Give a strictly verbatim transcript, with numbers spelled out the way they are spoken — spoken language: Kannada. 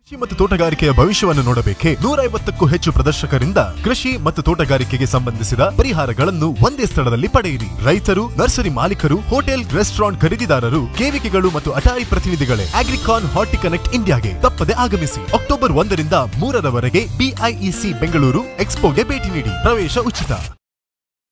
ಕೃಷಿ ಮತ್ತು ತೋಟಗಾರಿಕೆಯ ಭವಿಷ್ಯವನ್ನು ನೋಡಬೇಕೆ? ನೂರ ಐವತ್ತಕ್ಕೂ ಹೆಚ್ಚು ಪ್ರದರ್ಶಕರಿಂದ ಕೃಷಿ ಮತ್ತು ತೋಟಗಾರಿಕೆಗೆ ಸಂಬಂಧಿಸಿದ ಪರಿಹಾರಗಳನ್ನು ಒಂದೇ ಸ್ಥಳದಲ್ಲಿ ಪಡೆಯಿರಿ. ರೈತರು, ನರ್ಸರಿ ಮಾಲೀಕರು, ಹೋಟೆಲ್, ರೆಸ್ಟೋರೆಂಟ್ ಖರೀದಿದಾರರು, ಕೇವಿಕೆಗಳು ಮತ್ತು ಅಟಾರಿ ಪ್ರತಿನಿಧಿಗಳೇ ಅಗ್ರಿಕಾನ್ ಹಾರ್ಟಿ ಕನೆಕ್ಟ್ ಇಂಡಿಯಾಗೆ ತಪ್ಪದೆ ಆಗಮಿಸಿ. ಅಕ್ಟೋಬರ್ ಒಂದರಿಂದ ಮೂರರವರೆಗೆ ಬಿಐಇಸಿ ಬೆಂಗಳೂರು ಎಕ್ಸ್ಪೋಗೆ ಭೇಟಿ ನೀಡಿ. ಪ್ರವೇಶ ಉಚಿತ.